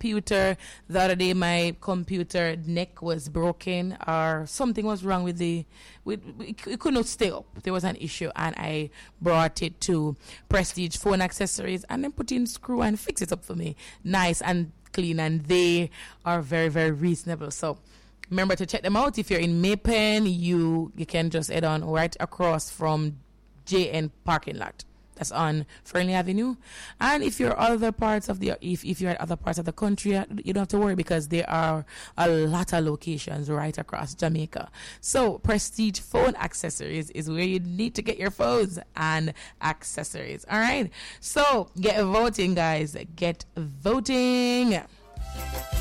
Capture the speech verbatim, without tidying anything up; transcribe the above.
computer. The other day, my computer neck was broken, or something was wrong with the. With, it, it could not stay up. There was an issue, and I brought it to Prestige Phone Accessories, and then put in screw and fix it up for me, nice and clean, and they are very, very reasonable. So remember to check them out. If you're in Maypen, you you can just head on right across from J N parking lot. That's on Fernley Avenue. And if you're other parts of the if, if you're at other parts of the country, you don't have to worry, because there are a lot of locations right across Jamaica. So Prestige Phone Accessories is where you need to get your phones and accessories. All right. So get voting, guys. Get voting.